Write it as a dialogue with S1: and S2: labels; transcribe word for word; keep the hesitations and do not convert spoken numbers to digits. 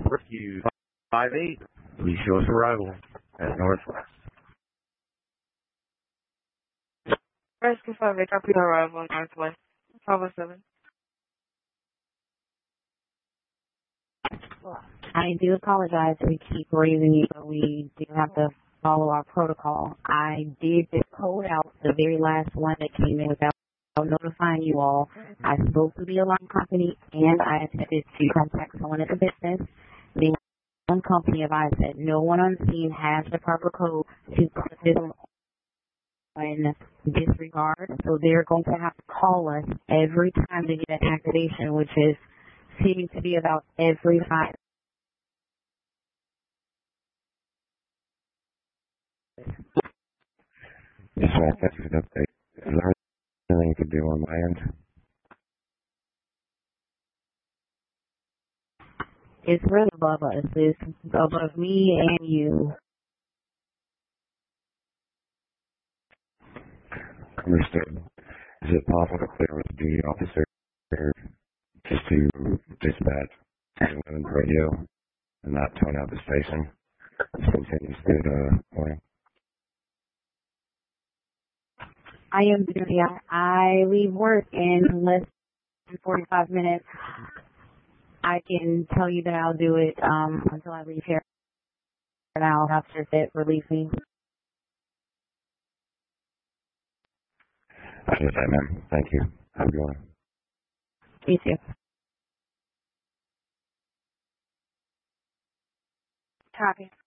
S1: Rescue five eight, please show us arrival at Northwest.
S2: Rescue five eight, copy arrival on Northwest. five oh seven.
S3: I do apologize if we keep raising you, but we do have to follow our protocol. I did just code out the very last one that came in without notifying you all. I spoke to the alarm company and I attempted to contact someone at the business. The alarm company advised that no one on scene has the proper code to put this on disregard, so they're going to have to call us every time they get an activation, which is seeming to be about every five.
S4: Yes, sir, that's an update. Is there anything to do on my end?
S3: It's really above us. It's above me and you.
S4: Understood. Is it possible to clear with the duty officer just to dispatch women's radio and not tone out the station? This continues through the morning.
S3: I am busy. I leave work in less than forty-five minutes. I can tell you that I'll do it um, until I leave here. And I'll have to sit release me.
S4: I understand, ma'am. Thank you. Have a good one.
S3: You too.
S2: Copy.